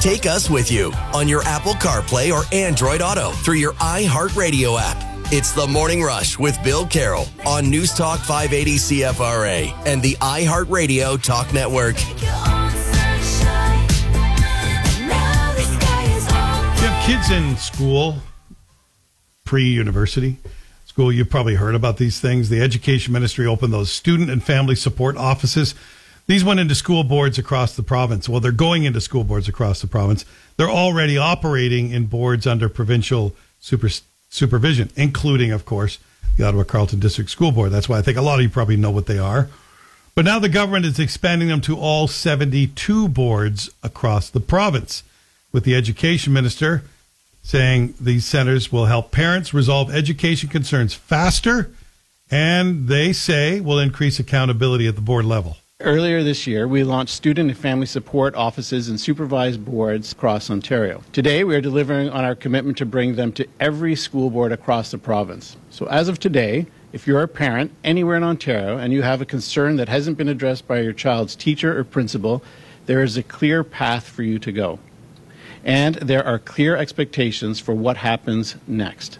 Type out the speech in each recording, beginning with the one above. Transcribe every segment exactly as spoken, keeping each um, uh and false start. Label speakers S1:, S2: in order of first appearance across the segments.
S1: Take us with you on your Apple CarPlay or Android Auto through your iHeartRadio app. It's The Morning Rush with Bill Carroll on News Talk five eighty C F R A and the iHeartRadio Talk Network.
S2: You have kids in school, pre-university school. You've probably heard about these things. The Education Ministry opened those student and family support offices. These went into school boards across the province. Well, they're going into school boards across the province. They're already operating in boards under provincial super, supervision, including, of course, the Ottawa Carleton District School Board. That's why I think a lot of you probably know what they are. But now the government is expanding them to all seventy-two boards across the province, with the Education Minister saying these centers will help parents resolve education concerns faster, and they say will increase accountability at the board level.
S3: Earlier this year, we launched student and family support offices and supervised boards across Ontario. Today, we are delivering on our commitment to bring them to every school board across the province. So as of today, if you're a parent anywhere in Ontario and you have a concern that hasn't been addressed by your child's teacher or principal, there is a clear path for you to go. And there are clear expectations for what happens next.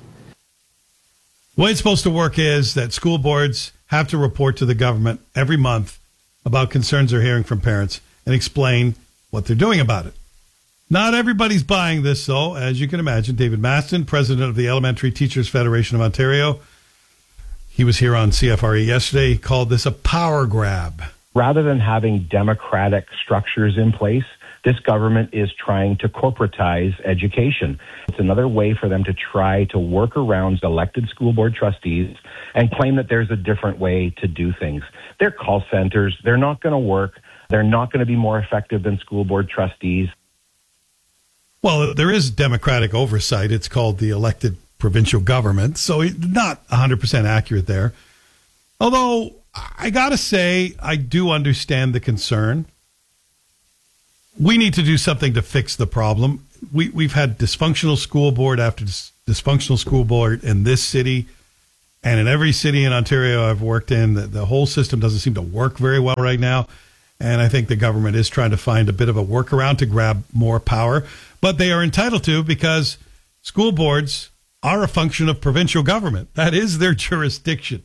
S2: The way it's supposed to work is that school boards have to report to the government every month about concerns they're hearing from parents and explain what they're doing about it. Not everybody's buying this, though, as you can imagine. David Maston, president of the Elementary Teachers Federation of Ontario, he was here on C F R A yesterday. He called this a power grab.
S4: Rather than having democratic structures in place, this government is trying to corporatize education. It's another way for them to try to work around elected school board trustees and claim that there's a different way to do things. They're call centers. They're not going to work. They're not going to be more effective than school board trustees.
S2: Well, there is democratic oversight. It's called the elected provincial government, so not one hundred percent accurate there. Although, I got to say, I do understand the concern. We need to do something to fix the problem. We, we've had dysfunctional school board after dis- dysfunctional school board in this city and in every city in Ontario I've worked in. The, the whole system doesn't seem to work very well right now. And I think the government is trying to find a bit of a workaround to grab more power. But they are entitled to, because school boards are a function of provincial government. That is their jurisdiction.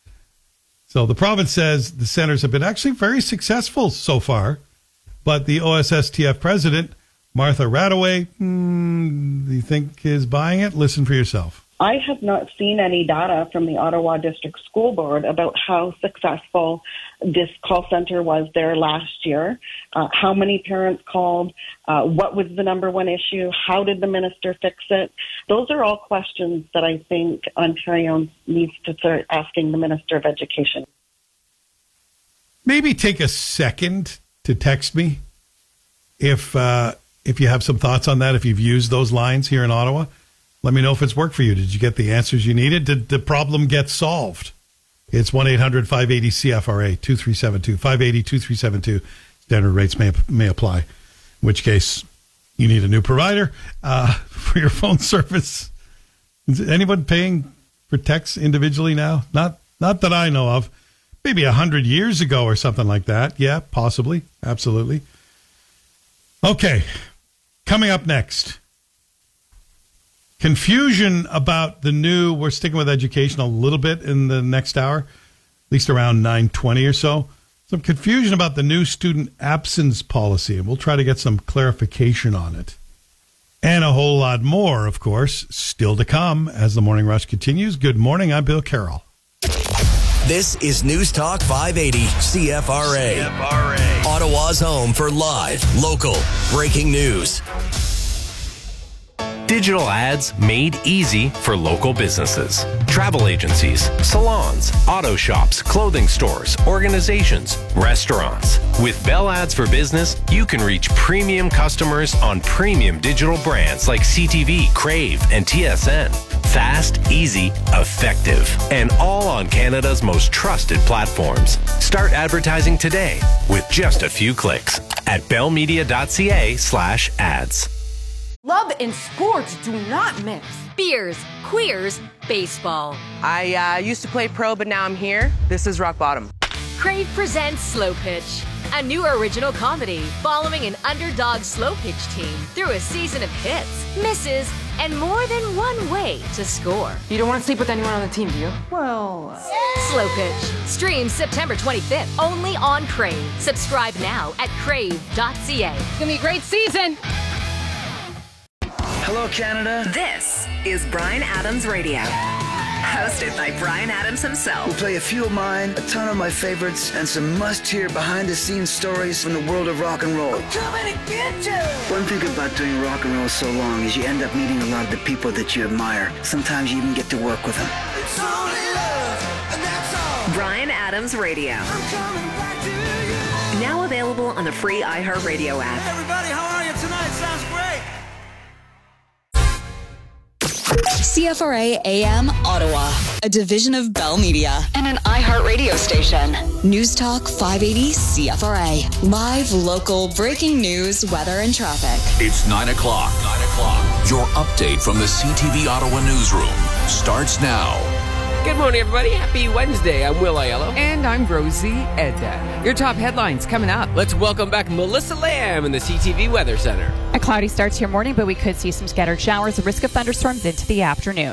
S2: So the province says the centers have been actually very successful so far. But the O S S T F president, Martha Radaway, hmm, do you think is buying it? Listen for yourself.
S5: I have not seen any data from the Ottawa District School Board about how successful this call center was there last year, uh, how many parents called, uh, what was the number one issue, how did the minister fix it. Those are all questions that I think Ontario needs to start asking the Minister of Education.
S2: Maybe take a second to text me if uh, if you have some thoughts on that, if you've used those lines here in Ottawa. Let me know if it's worked for you. Did you get the answers you needed? Did the problem get solved? It's one eight hundred five eighty C F R A, two three seven two, five eight zero, two three seven two. Standard rates may may apply, in which case you need a new provider uh, for your phone service. Is anyone paying for texts individually now? Not not that I know of. Maybe a hundred years ago or something like that. Yeah, possibly. Absolutely. Okay. Coming up next. Confusion about the new, we're sticking with education a little bit in the next hour, at least around nine twenty or so. Some confusion about the new student absence policy, and we'll try to get some clarification on it. And a whole lot more, of course, still to come as the Morning Rush continues. Good morning. I'm Bill Carroll.
S1: This is News Talk five eighty C F R A. C F R A. Ottawa's home for live, local, breaking news.
S6: Digital ads made easy for local businesses. Travel agencies, salons, auto shops, clothing stores, organizations, restaurants. With Bell Ads for Business, you can reach premium customers on premium digital brands like C T V, Crave, and T S N. Fast, easy, effective, and all on Canada's most trusted platforms. Start advertising today with just a few clicks at bellmedia.ca slash ads.
S7: Love and sports do not mix.
S8: Beers, queers, baseball.
S7: I uh, used to play pro, but now I'm here. This is rock bottom.
S8: Crave presents Slow Pitch. a new original comedy following an underdog slow pitch team through a season of hits, misses, and more than one way to score.
S7: You don't want to sleep with anyone on the team, do you? Well... Uh...
S8: Slow Pitch. Streams September twenty-fifth, only on Crave. Subscribe now at crave dot c a.
S7: It's going to be a great season.
S9: Hello, Canada.
S10: This is Bryan Adams Radio. Hosted by Bryan Adams himself.
S9: We'll play a few of mine, a ton of my favorites, and some must-hear behind-the-scenes stories from the world of rock and roll. I'm coming to get you! One thing about doing rock and roll so long is you end up meeting a lot of the people that you admire. Sometimes you even get to work with them. It's only love, and that's all.
S10: Bryan Adams Radio. I'm coming back to you. Now available on the free iHeartRadio app.
S9: Hey everybody, how are you tonight? Sounds great.
S11: C F R A A M Ottawa, a division of Bell Media and an iHeartRadio station. News Talk five eighty C F R A. Live, local, breaking news, weather, and traffic.
S12: It's nine o'clock. nine o'clock. Your update from the C T V Ottawa newsroom starts now.
S13: Good morning, everybody. Happy Wednesday. I'm Will Aiello.
S14: And I'm Rosie Edda. Your top headlines coming up.
S13: Let's welcome back Melissa Lamb in the C T V Weather Center.
S15: A cloudy start to your morning, but we could see some scattered showers, a risk of thunderstorms into the afternoon.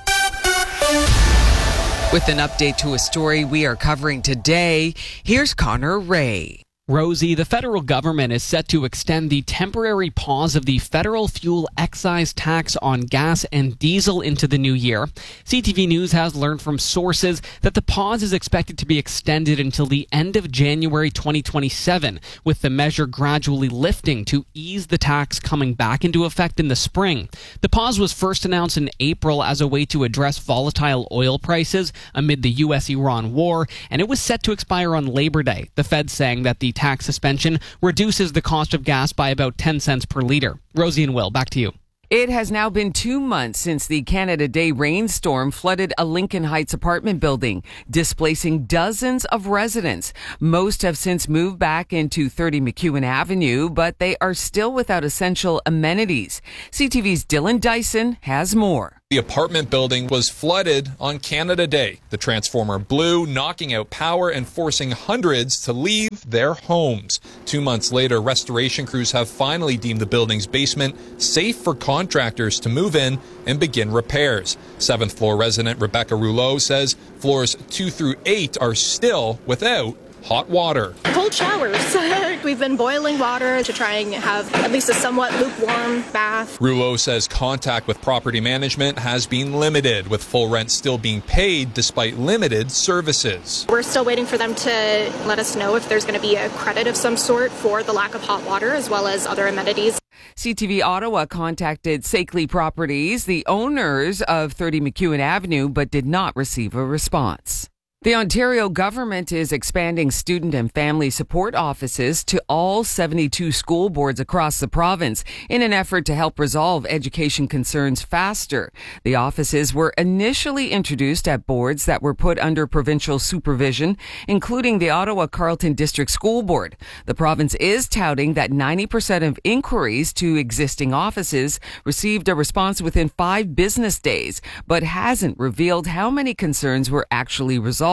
S14: With an update to a story we are covering today, here's Connor Ray.
S16: Rosie, the federal government is set to extend the temporary pause of the federal fuel excise tax on gas and diesel into the new year. C T V News has learned from sources that the pause is expected to be extended until the end of January twenty twenty-seven, with the measure gradually lifting to ease the tax coming back into effect in the spring. The pause was first announced in April as a way to address volatile oil prices amid the U S Iran war, and it was set to expire on Labor Day, the Fed saying that the tax suspension reduces the cost of gas by about ten cents per liter. Rosie and Will, back to you.
S14: It has now been two months since the Canada Day rainstorm flooded a Lincoln Heights apartment building, displacing dozens of residents. Most have since moved back into thirty McEwen Avenue, but they are still without essential amenities. C T V's Dylan Dyson has more.
S17: The apartment building was flooded on Canada Day. The transformer blew, knocking out power and forcing hundreds to leave their homes. Two months later, restoration crews have finally deemed the building's basement safe for contractors to move in and begin repairs. Seventh floor resident Rebecca Rouleau says floors two through eight are still without hot water.
S18: Cold showers. We've been boiling water to try and have at least a somewhat lukewarm bath.
S17: Rouleau says contact with property management has been limited, with full rent still being paid despite limited services.
S18: We're still waiting for them to let us know if there's going to be a credit of some sort for the lack of hot water as well as other amenities.
S14: C T V Ottawa contacted Sakely Properties, the owners of thirty McEwen Avenue, but did not receive a response. The Ontario government is expanding student and family support offices to all seventy-two school boards across the province in an effort to help resolve education concerns faster. The offices were initially introduced at boards that were put under provincial supervision, including the Ottawa Carleton District School Board. The province is touting that ninety percent of inquiries to existing offices received a response within five business days, but hasn't revealed how many concerns were actually resolved.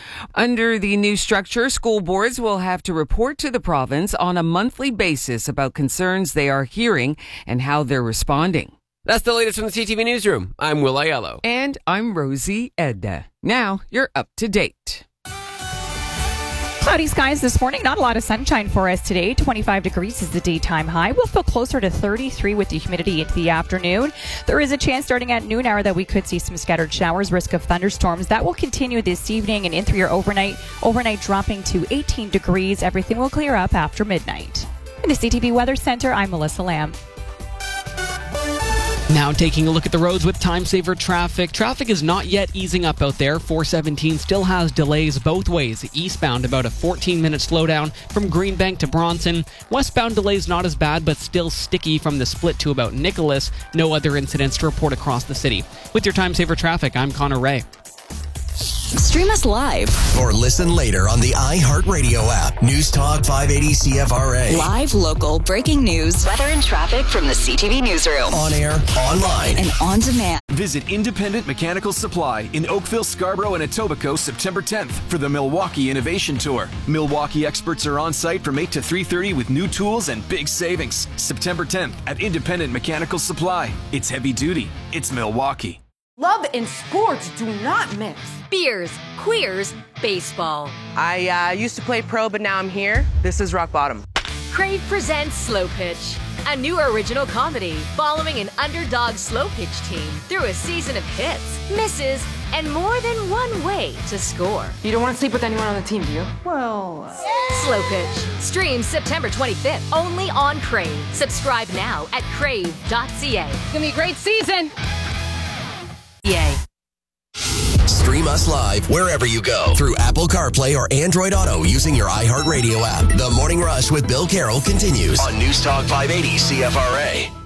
S14: Under the new structure, school boards will have to report to the province on a monthly basis about concerns they are hearing and how they're responding.
S13: That's the latest from the C T V Newsroom. I'm Will Aiello.
S14: And I'm Rosie Edda. Now you're up to date.
S15: Cloudy skies this morning. Not a lot of sunshine for us today. twenty-five degrees is the daytime high. We'll feel closer to thirty-three with the humidity into the afternoon. There is a chance starting at noon hour that we could see some scattered showers, risk of thunderstorms. That will continue this evening and in through your overnight. Overnight dropping to eighteen degrees. Everything will clear up after midnight. In the C T V Weather Center, I'm Melissa Lamb.
S16: Now taking a look at the roads with time saver traffic. Traffic is not yet easing up out there. four seventeen still has delays both ways. Eastbound, about a fourteen minute slowdown from Greenbank to Bronson. Westbound delays not as bad, but still sticky from the split to about Nicholas. No other incidents to report across the city. With your time saver traffic, I'm Connor Ray.
S11: Stream us live.
S1: Or listen later on the iHeartRadio app. News Talk five eighty C F R A.
S11: Live, local, breaking news, weather and traffic from the C T V newsroom.
S1: On air, online,
S11: and on demand.
S19: Visit Independent Mechanical Supply in Oakville, Scarborough, and Etobicoke September tenth for the Milwaukee Innovation Tour. Milwaukee experts are on site from eight to three thirty with new tools and big savings. September tenth at Independent Mechanical Supply. It's heavy duty. It's Milwaukee.
S7: Love and sports do not mix.
S8: Beers, queers, baseball.
S20: I uh, used to play pro, but now I'm here. This is rock bottom.
S8: Crave presents Slow Pitch, a new original comedy following an underdog slow pitch team through a season of hits, misses, and more than one way to score.
S7: You don't want to sleep with anyone on the team, do you? Well...
S8: Uh... Slow Pitch. Streams September twenty-fifth, only on Crave. Subscribe now at crave dot c a.
S7: It's going to be a great season.
S8: Yay.
S1: Stream us live wherever you go through Apple CarPlay or Android Auto using your iHeartRadio app. The Morning Rush with Bill Carroll continues on News Talk five eighty C F R A.